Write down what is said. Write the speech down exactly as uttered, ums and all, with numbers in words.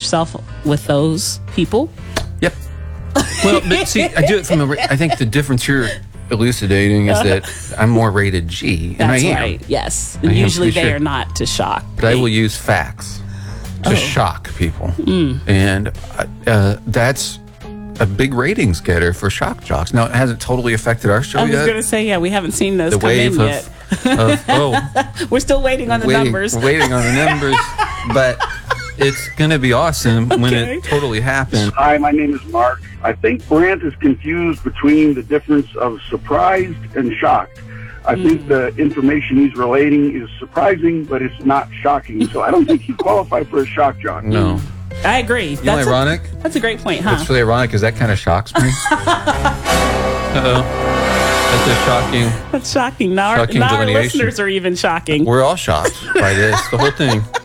yourself with those people? Yep. Well, but see, I do it from a. ra- I think the difference you're elucidating is that I'm more rated G, and That's I am. right. Yes. I am, Usually to be they sure. are not to shock. But I will use facts to Oh. shock people, Mm. and uh, that's a big ratings getter for shock jocks. Now, it hasn't totally affected our show I was yet. going to say, yeah, we haven't seen those the come wave in of, yet. of oh, We're still waiting on the waiting, numbers. we're waiting on the numbers, but it's going to be awesome when Okay. it totally happens. Hi, my name is Mark. I think Brant is confused between the difference of surprised and shocked. I Mm. think the information he's relating is surprising, but it's not shocking. So I don't think he qualified for a shock jock. No. I agree. You know, That's a- ironic. that's a great point, huh? What's really ironic is that kind of shocks me. Uh-oh. That's a shocking. That's shocking. Now, our, Shocking now our delineation. listeners are even shocking. We're all shocked by this. The whole thing.